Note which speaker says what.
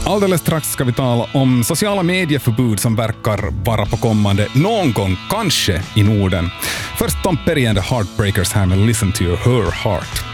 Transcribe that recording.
Speaker 1: Alldeles strax ska vi tala om sociala medieförbud som verkar vara på kommande någon gång, kanske i Norden. Först Tom Petty and the Heartbreakers här med Listen to Her Heart.